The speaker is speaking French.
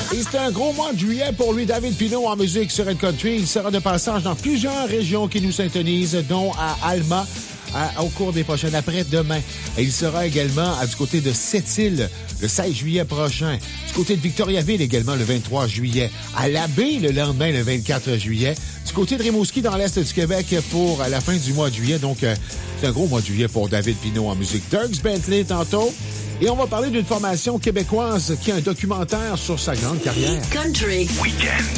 Et c'est un gros mois de juillet pour lui, David Pinault, en musique sur Red Country. Il sera de passage dans plusieurs régions qui nous syntonisent, dont à Alma, au cours des prochaines après-demain. Et il sera également du côté de Sept-Îles le 16 juillet prochain. Du côté de Victoriaville également le 23 juillet. À l'Abbé le lendemain, le 24 juillet. Du côté de Rimouski dans l'Est du Québec pour la fin du mois de juillet. Donc, c'est un gros mois de juillet pour David Pinault en musique. Dierks Bentley tantôt. Et on va parler d'une formation québécoise qui a un documentaire sur sa grande carrière. Country. Week-end.